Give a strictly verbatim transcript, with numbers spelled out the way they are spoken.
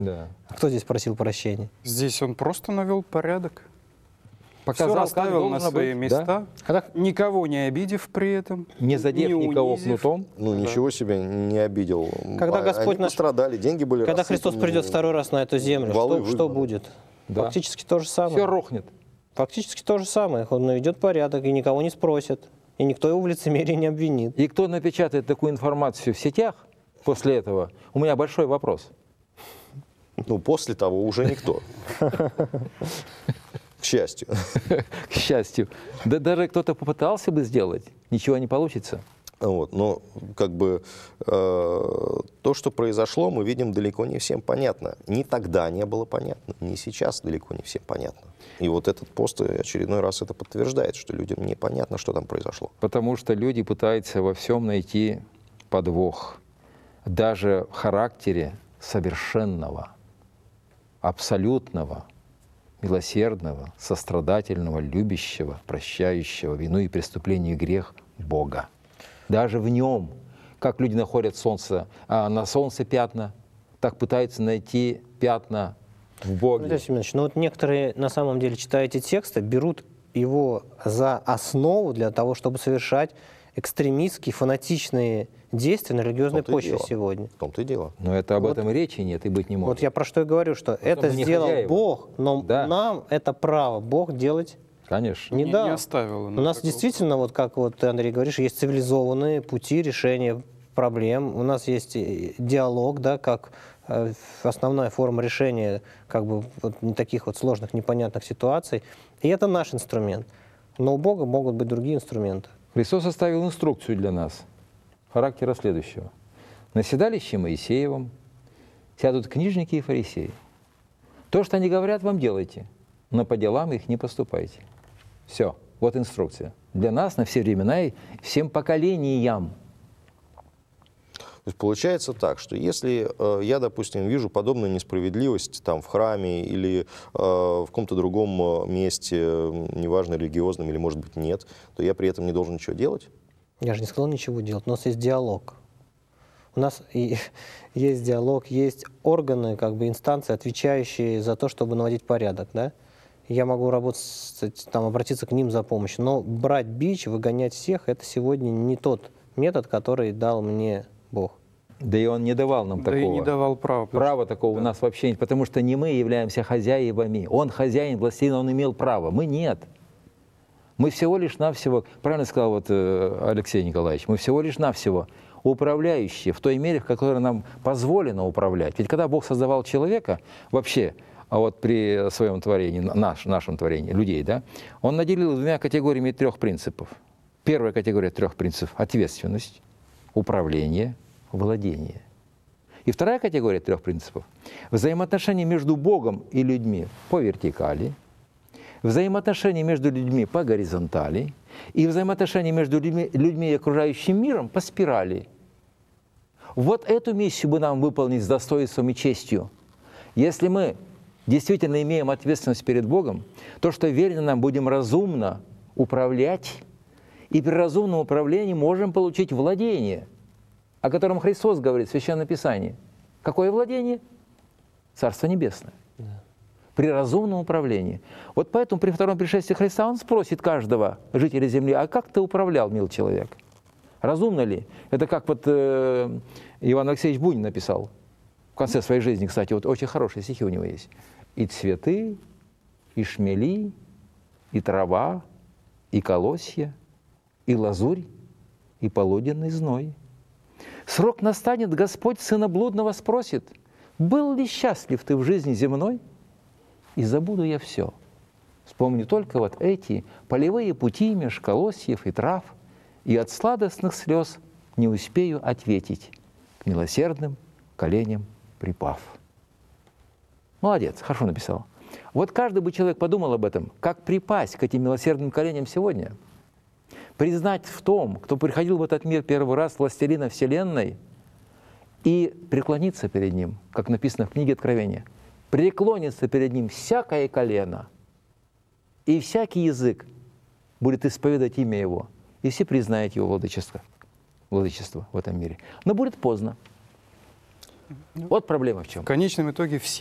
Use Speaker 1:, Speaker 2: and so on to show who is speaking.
Speaker 1: Да.
Speaker 2: Кто здесь просил прощения?
Speaker 3: Здесь он просто навел порядок.
Speaker 1: Показал,
Speaker 3: Все
Speaker 1: как
Speaker 3: расставил на
Speaker 1: должно
Speaker 3: свои
Speaker 1: быть,
Speaker 3: места,
Speaker 1: да?
Speaker 2: Когда,
Speaker 3: никого не обидев при этом,
Speaker 1: Не задев
Speaker 3: не
Speaker 1: никого
Speaker 3: унизив.
Speaker 1: кнутом.
Speaker 4: Ну,
Speaker 3: Да.
Speaker 4: ничего себе не обидел.
Speaker 2: Когда
Speaker 4: А-
Speaker 2: Господь
Speaker 4: Они
Speaker 2: наш-
Speaker 4: пострадали, деньги были
Speaker 2: когда Христос
Speaker 4: рассыпаны,
Speaker 2: придет второй раз на эту землю,
Speaker 4: валы
Speaker 2: что, что
Speaker 4: выгнаны.
Speaker 2: будет?
Speaker 1: Да.
Speaker 2: Фактически то же самое.
Speaker 1: Все рухнет.
Speaker 2: Фактически то же самое. Он наведет порядок, и никого не спросит. И никто его в лицемерии не обвинит.
Speaker 1: И кто напечатает такую информацию в сетях после этого, у меня большой вопрос.
Speaker 4: Ну, после того уже никто. К счастью.
Speaker 1: К счастью. Да даже кто-то попытался бы сделать, ничего не получится.
Speaker 4: Вот. Но как бы э, то, что произошло, мы видим, далеко не всем понятно. Ни тогда не было понятно, ни сейчас далеко не всем понятно. И вот этот пост очередной раз это подтверждает, что людям непонятно, что там произошло.
Speaker 1: Потому что люди пытаются во всем найти подвох. Даже в характере совершенного, абсолютного, милосердного, сострадательного, любящего, прощающего вину и преступление и грех Бога. Даже в нем, как люди находят солнце, а на солнце пятна, так пытаются найти пятна в Боге.
Speaker 2: Владимир Семенович, ну вот некоторые, на самом деле, читая эти тексты, берут его за основу для того, чтобы совершать экстремистские, фанатичные действия на религиозной
Speaker 4: В том-то и
Speaker 2: почве
Speaker 4: дело.
Speaker 2: сегодня.
Speaker 4: В том-то и дело.
Speaker 1: Но это об
Speaker 2: Вот-
Speaker 1: этом и речи нет и быть не может.
Speaker 2: Вот я про что и говорю, что это
Speaker 1: мы не
Speaker 2: сделал
Speaker 1: хозяева.
Speaker 2: Бог, но
Speaker 1: Да.
Speaker 2: нам это право Бог делать
Speaker 1: Конечно.
Speaker 2: не,
Speaker 3: Не,
Speaker 2: дал.
Speaker 3: не оставил.
Speaker 2: У нас действительно, вот как вот ты, Андрей, говоришь, есть цивилизованные пути решения проблем. У нас есть э, диалог, да, как э, основная форма решения как бы вот не таких вот сложных, непонятных ситуаций. И это наш инструмент. Но у Бога могут быть другие инструменты.
Speaker 1: Христос оставил инструкцию для нас характера следующего. На седалище Моисеевом сядут книжники и фарисеи. То, что они говорят, вам делайте, но по делам их не поступайте. Все, вот инструкция. Для нас на все времена и всем поколениям.
Speaker 4: То есть получается так, что если э, я, допустим, вижу подобную несправедливость там в храме или э, в каком-то другом э, месте, э, неважно, религиозном или, может быть, нет, то я при этом не должен ничего делать?
Speaker 2: Я же не сказал ничего делать. У нас есть диалог. У нас и, есть диалог, есть органы, как бы инстанции, отвечающие за то, чтобы наводить порядок, да? Я могу работать, с- там, обратиться к ним за помощью. Но брать бич, выгонять всех, это сегодня не тот метод, который дал мне Бог.
Speaker 1: Да и Он не давал нам
Speaker 3: Да
Speaker 1: такого.
Speaker 3: и не давал права. потому
Speaker 1: Права такого у нас вообще нет, потому что не мы являемся хозяевами. Он хозяин, властелин, он имел право. Мы нет. Мы всего лишь навсего, правильно сказал вот э, Алексей Николаевич, мы всего лишь навсего управляющие в той мере, в которой нам позволено управлять. Ведь когда Бог создавал человека, вообще, а вот при своем творении, наш, нашем творении, людей, да, Он наделил двумя категориями трех принципов. Первая категория трех принципов – ответственность, управление, владение. И вторая категория трех принципов – взаимоотношения между Богом и людьми по вертикали, взаимоотношения между людьми по горизонтали и взаимоотношения между людьми, людьми и окружающим миром по спирали. Вот эту миссию бы нам выполнить с достоинством и честью. Если мы действительно имеем ответственность перед Богом, то, что верено нам, будем разумно управлять, и при разумном управлении можем получить владение, о котором Христос говорит в Священном Писании. Какое владение? Царство Небесное. При разумном управлении. Вот поэтому при втором пришествии Христа Он спросит каждого жителя земли: а как ты управлял, мил человек? Разумно ли? Это как вот э, Иван Алексеевич Бунин написал в конце своей жизни, кстати, вот очень хорошие стихи у него есть. «И цветы, и шмели, и трава, и колосья, и лазурь, и полуденный зной. Срок настанет, Господь сына блудного спросит: был ли счастлив ты в жизни земной? И забуду я все. Вспомню только вот эти полевые пути меж колосьев и трав, и от сладостных слез не успею ответить, к милосердным коленям припав». Молодец, хорошо написал. Вот каждый бы человек подумал об этом, как припасть к этим милосердным коленям сегодня. Признать в том, кто приходил в этот мир первый раз, властелина Вселенной, и преклониться перед Ним, как написано в книге Откровения. Преклонится перед Ним всякое колено, и всякий язык будет исповедать имя Его, и все признают Его владычество, владычество в этом мире. Но будет поздно. Вот проблема в чем.
Speaker 3: В конечном итоге все